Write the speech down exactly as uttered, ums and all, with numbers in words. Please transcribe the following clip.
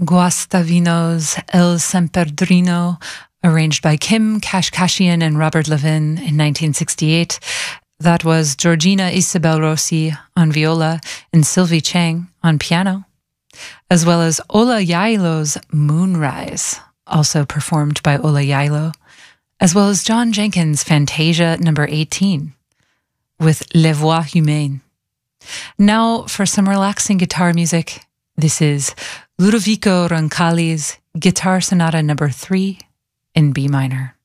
Guastavino's El Semperdrino, arranged by Kim Kashkashian and Robert Levin in nineteen sixty-eight. That was Georgina Isabel Rossi on viola and Sylvie Chang on piano, as well as Ola Yailo's Moonrise, also performed by Ola Yailo, as well as John Jenkins' Fantasia number eighteen, with Les Voix Humaines. Now for some relaxing guitar music, this is Ludovico Roncalli's Guitar Sonata number three in B minor.